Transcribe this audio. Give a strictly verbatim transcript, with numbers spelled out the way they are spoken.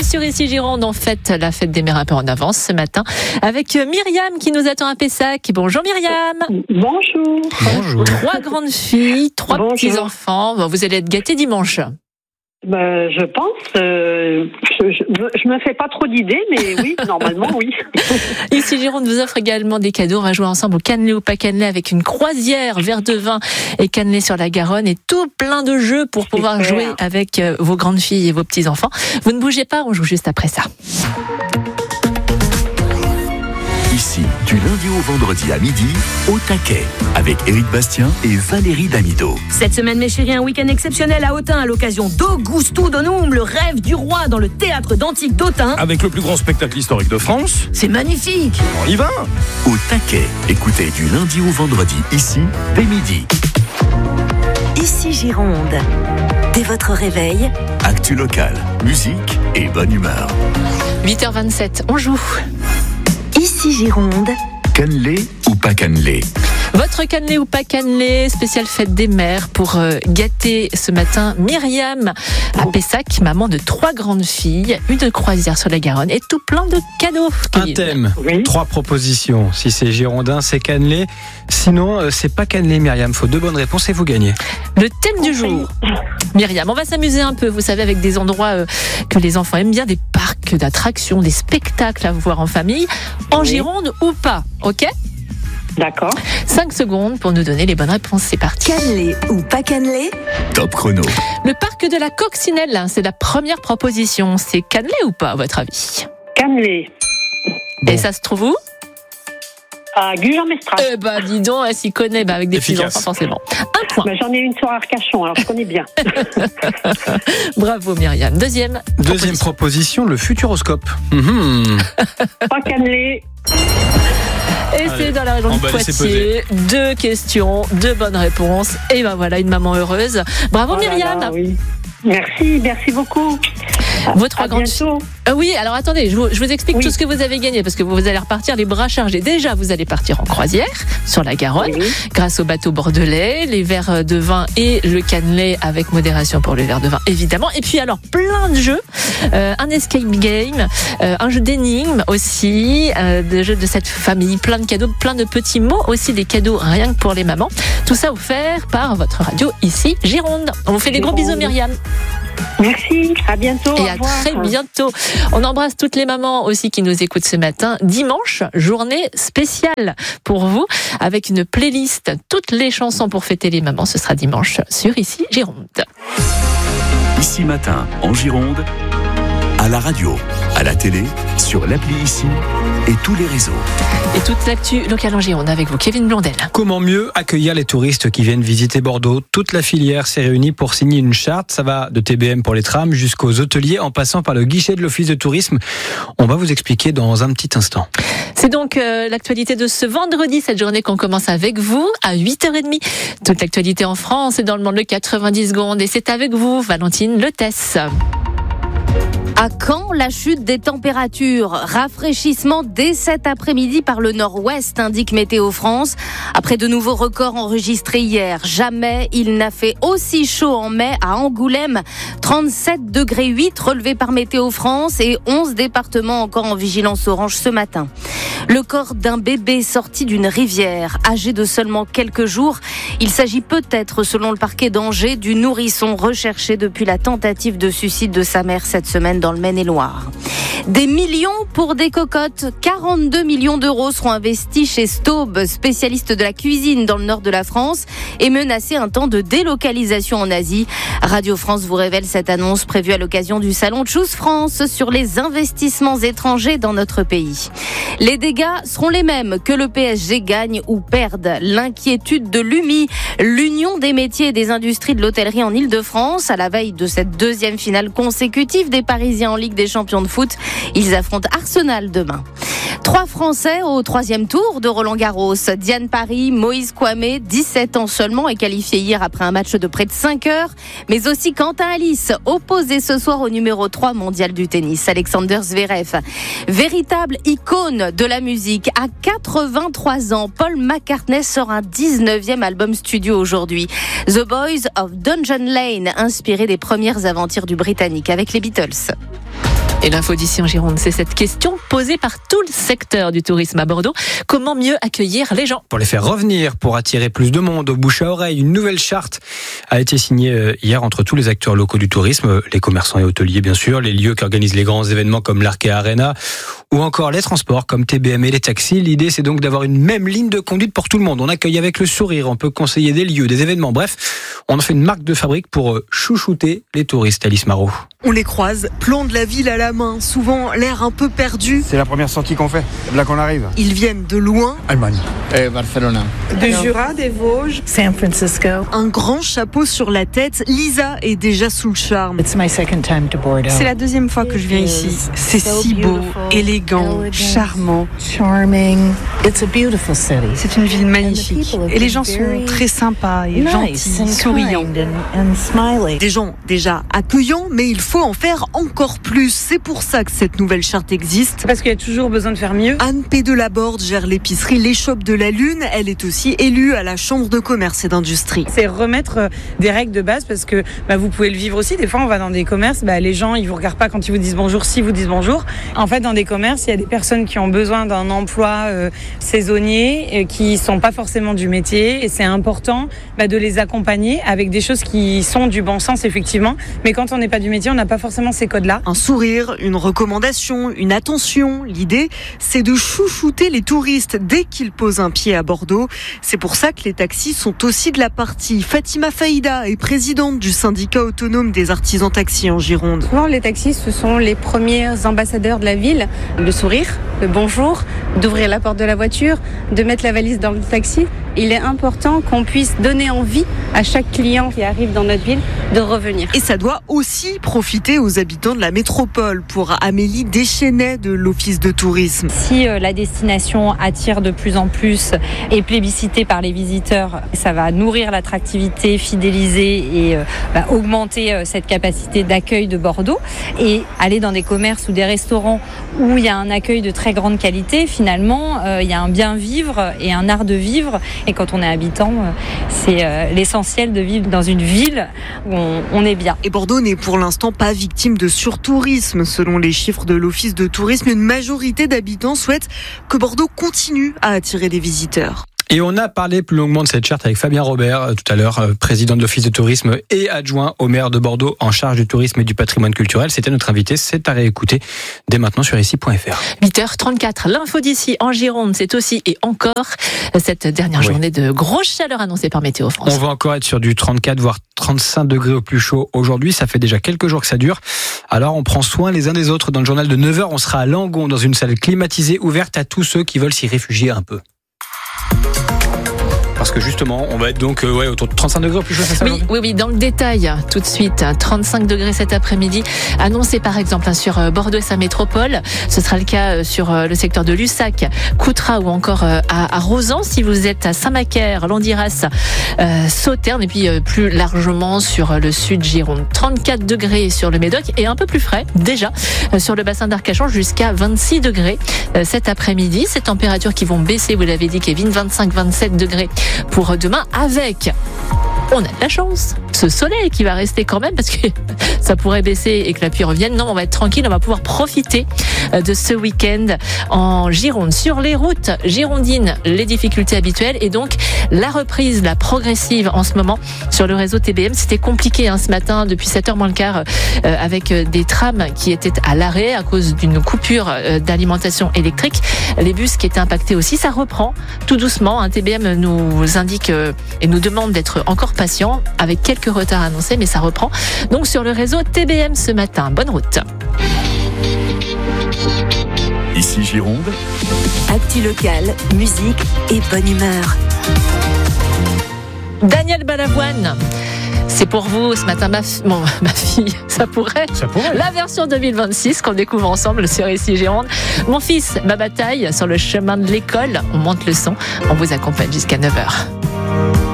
sur Ici Gironde, on fête la fête des mères un peu en avance ce matin avec Myriam qui nous attend à Pessac. Bonjour Myriam. Bonjour. Bonjour. Trois grandes filles, trois Bonjour. petits-enfants. Bon, vous allez être gâtés dimanche. Ben, je pense. Euh, je, je, je me fais pas trop d'idées, mais oui, normalement, oui. Ici Gironde vous offre également des cadeaux. On va jouer ensemble au cannelé ou pas cannelé avec une croisière, verre de vin et cannelé sur la Garonne et tout plein de jeux pour pouvoir Super. jouer avec vos grandes filles et vos petits-enfants. Vous ne bougez pas, on joue juste après ça. Ici, du lundi au vendredi à midi, au taquet, avec Éric Bastien et Valérie Damido. Cette semaine, mes chéris, un week-end exceptionnel à Autun à l'occasion d'Augusto Donum, le rêve du roi dans le théâtre d'Antique d'Autun. Avec le plus grand spectacle historique de France, C'est magnifique. on y va. Au taquet, écoutez du lundi au vendredi, ici, dès midi. Ici Gironde. Dès votre réveil, Actu locale, musique et bonne humeur. huit heures vingt-sept, on joue. Ici Gironde, Cannelé ou pas cannelé? Votre cannelé ou pas cannelé, spéciale fête des mères pour euh, gâter ce matin Myriam à Pessac, maman de trois grandes filles, une croisière sur la Garonne et tout plein de cadeaux. Un Kevin. thème, Oui. trois propositions. Si c'est girondin, c'est cannelé. Sinon, euh, c'est pas cannelé, Myriam. Faut deux bonnes réponses et vous gagnez. Le thème du jour. Myriam, on va s'amuser un peu, vous savez, avec des endroits euh, que les enfants aiment bien, des parcs d'attractions, des spectacles à voir en famille, en Oui. Gironde ou pas, ok ? D'accord. cinq secondes pour nous donner les bonnes réponses, c'est parti. cannelé ou pas cannelé, Top chrono. Le parc de la Coccinelle, hein, c'est la première proposition. C'est cannelé ou pas, à votre avis ? Cannelé. Bon. Et ça se trouve où ? À Gujan-Mestras. Eh ben, dis donc, elle s'y connaît, bah, avec des Efficace. petits enfants, forcément. Un point. Ben, j'en ai une sur Arcachon, alors je connais bien. Bravo, Myriam. Deuxième. Deuxième proposition, le futuroscope. Mhm. Pas cannelé. Et c'est Allez, dans la région de emballez, c'est Poitiers. Deux questions, deux bonnes réponses. Et ben voilà, une maman heureuse. Bravo, Oh là Myriam. là, oui. Merci, merci beaucoup. Vos trois À grandes bientôt. Euh, oui, alors attendez, je vous, je vous explique Oui. tout ce que vous avez gagné parce que vous allez repartir les bras chargés. Déjà, vous allez partir en croisière sur la Garonne Oui. grâce au bateau bordelais, les verres de vin et le cannelé avec modération pour le verre de vin, évidemment. Et puis alors, plein de jeux, euh, un escape game, euh, un jeu d'énigmes aussi, euh, des jeux de cette famille, plein de cadeaux, plein de petits mots, aussi des cadeaux rien que pour les mamans. Tout ça offert par votre radio ici, Gironde. On vous fait des gros Gironde. bisous, Myriam. Merci, à bientôt. Et au à revoir. très bientôt. On embrasse toutes les mamans aussi qui nous écoutent ce matin. Dimanche, journée spéciale pour vous avec une playlist. Toutes les chansons pour fêter les mamans, ce sera dimanche sur Ici Gironde. Ici matin, en Gironde, à la radio, à la télé, sur l'appli Ici et tous les réseaux. Et toute l'actu locale en Gironde avec vous, Kevin Blondel. Comment mieux accueillir les touristes qui viennent visiter Bordeaux? Toute la filière s'est réunie pour signer une charte. Ça va de T B M pour les trams jusqu'aux hôteliers en passant par le guichet de l'Office de tourisme. On va vous expliquer dans un petit instant. C'est donc euh, l'actualité de ce vendredi, cette journée qu'on commence avec vous à huit heures trente. Toute l'actualité en France et dans le monde, le quatre-vingt-dix secondes. Et c'est avec vous, Valentine Letesse. À quand la chute des températures? Rafraîchissement dès cet après-midi par le nord-ouest, indique Météo France. Après de nouveaux records enregistrés hier, jamais il n'a fait aussi chaud en mai à Angoulême. trente-sept degrés huit relevés par Météo France et onze départements encore en vigilance orange ce matin. Le corps d'un bébé sorti d'une rivière, âgé de seulement quelques jours. Il s'agit peut-être, selon le parquet d'Angers, du nourrisson recherché depuis la tentative de suicide de sa mère cette semaine dans le Maine-et-Loire. Des millions pour des cocottes. quarante-deux millions d'euros seront investis chez Staub, spécialiste de la cuisine dans le nord de la France, et menacé un temps de délocalisation en Asie. Radio France vous révèle cette annonce prévue à l'occasion du salon Choose France sur les investissements étrangers dans notre pays. Les dégâts seront les mêmes, que le P S G gagne ou perde. L'inquiétude de l'U M I, l'Union des métiers et des industries de l'hôtellerie en Ile-de-France, à la veille de cette deuxième finale consécutive des Parisiens en Ligue des champions de foot. Ils affrontent Arsenal demain. Trois Français au troisième tour de Roland-Garros. Diane Paris, Moïse Kouamé, dix-sept ans seulement, est qualifié hier après un match de près de cinq heures. Mais aussi Quentin Alice, opposé ce soir au numéro trois mondial du tennis, Alexander Zverev. Véritable icône de la musique. À quatre-vingt-trois ans, Paul McCartney sort un dix-neuvième album studio aujourd'hui. The Boys of Dungeon Lane, inspiré des premières aventures du Britannique avec les Beatles. Et l'info d'ici en Gironde, c'est cette question posée par tout le secteur du tourisme à Bordeaux. Comment mieux accueillir les gens ? Pour les faire revenir, pour attirer plus de monde au bouche à oreille, une nouvelle charte a été signée hier entre tous les acteurs locaux du tourisme, les commerçants et hôteliers bien sûr, les lieux qui organisent les grands événements comme l'Arkea Arena ou encore les transports comme T B M et les taxis. L'idée, c'est donc d'avoir une même ligne de conduite pour tout le monde. On accueille avec le sourire, on peut conseiller des lieux, des événements, bref, on en fait une marque de fabrique pour chouchouter les touristes. Alice Marot. On les croise, plan de la ville à la main, souvent l'air un peu perdu. C'est la première sortie qu'on fait, là qu'on arrive. Ils viennent de loin. Allemagne et Barcelone. De Jura, des Vosges, San Francisco. Un grand chapeau sur la tête, Lisa est déjà sous le charme. It's my second time to Bordeaux. C'est la deuxième fois que je viens ici. C'est si beau, élégant, charmant. Charming. It's a beautiful city. C'est une ville magnifique. Et les gens sont très sympas et gentils, souriants. Des gens déjà accueillants, mais il faut en faire encore plus. C'est pour ça que cette nouvelle charte existe. Parce qu'il y a toujours besoin de faire mieux. Anne P. Delaborde gère l'épicerie L'Échoppe de la Lune. Elle est aussi élue à la Chambre de commerce et d'industrie. C'est remettre des règles de base parce que bah, vous pouvez le vivre aussi. Des fois, on va dans des commerces, bah, les gens, ils vous regardent pas quand ils vous disent bonjour, si vous disent bonjour. En fait, dans des commerces, il y a des personnes qui ont besoin d'un emploi euh, saisonnier, euh, qui sont pas forcément du métier. Et c'est important bah, de les accompagner avec des choses qui sont du bon sens, effectivement. Mais quand on n'est pas du métier, on n'a pas forcément ces codes-là. Un sourire, une recommandation, une attention. L'idée, c'est de chouchouter les touristes dès qu'ils posent un pied à Bordeaux. C'est pour ça que les taxis sont aussi de la partie. Fatima Faïda est présidente du syndicat autonome des artisans taxis en Gironde. Souvent, les taxis, ce sont les premiers ambassadeurs de la ville. Le sourire, le bonjour, d'ouvrir la porte de la voiture, de mettre la valise dans le taxi. Il est important qu'on puisse donner envie à chaque client qui arrive dans notre ville de revenir. Et ça doit aussi profiter aux habitants de la métropole. Pour Amélie Deschenay de l'Office de tourisme. Si euh, la destination attire de plus en plus et plébiscitée par les visiteurs, ça va nourrir l'attractivité, fidéliser et euh, bah, augmenter euh, cette capacité d'accueil de Bordeaux. Et aller dans des commerces ou des restaurants où il y a un accueil de très grande qualité, finalement, euh, il y a un bien vivre et un art de vivre. Et quand on est habitant, euh, c'est euh, l'essentiel de vivre dans une ville où on, on est bien. Et Bordeaux n'est pour l'instant pas victime de surtourisme. Selon les chiffres de l'Office de tourisme, une majorité d'habitants souhaitent que Bordeaux continue à attirer des visiteurs. Et on a parlé plus longuement de cette charte avec Fabien Robert, euh, tout à l'heure, euh, président de l'Office de tourisme et adjoint au maire de Bordeaux en charge du tourisme et du patrimoine culturel. C'était notre invité, c'est à réécouter dès maintenant sur ici point f r. huit heures trente-quatre, l'info d'ici en Gironde, c'est aussi et encore cette dernière oui. journée de grosse chaleur annoncée par Météo France. On va encore être sur du trente-quatre voire trente-cinq degrés au plus chaud aujourd'hui, ça fait déjà quelques jours que ça dure. Alors on prend soin les uns des autres. Dans le journal de neuf heures, on sera à Langon dans une salle climatisée ouverte à tous ceux qui veulent s'y réfugier un peu. Parce que justement, on va être donc euh, ouais, autour de trente-cinq degrés au plus chaud, c'est ça ? Oui, oui, oui, dans le détail, tout de suite, trente-cinq degrés cet après-midi, annoncé par exemple sur Bordeaux et sa métropole. Ce sera le cas sur le secteur de Lussac, Coutras ou encore à, à Rozan, si vous êtes à Saint-Macaire, Landiras, euh, Sauternes, et puis euh, plus largement sur le sud Gironde. trente-quatre degrés sur le Médoc et un peu plus frais, déjà, euh, sur le bassin d'Arcachon, jusqu'à vingt-six degrés euh, cet après-midi. Ces températures qui vont baisser, vous l'avez dit, Kevin, vingt-cinq vingt-sept degrés pour demain, avec, on a de la chance, ce soleil qui va rester quand même, parce que ça pourrait baisser et que la pluie revienne. Non, on va être tranquille, on va pouvoir profiter de ce week-end en Gironde. Sur les routes girondines, les difficultés habituelles et donc la reprise, la progressive en ce moment sur le réseau T B M. C'était compliqué hein, ce matin, depuis sept heures moins le quart, euh, avec des trams qui étaient à l'arrêt à cause d'une coupure euh, d'alimentation électrique. Les bus qui étaient impactés aussi, ça reprend tout doucement. Un T B M nous indique euh, et nous demande d'être encore patient, avec quelques retards annoncés, mais ça reprend. Donc sur le réseau T B M ce matin, bonne route. Ici Gironde. Actu locale, musique et bonne humeur. Daniel Balavoine, c'est pour vous ce matin, ma, fi- bon, ma fille, ça pourrait. Ça pourrait. La version deux mille vingt-six qu'on découvre ensemble sur Ici Gironde. Mon fils, ma bataille sur le chemin de l'école. On monte le son, on vous accompagne jusqu'à neuf heures.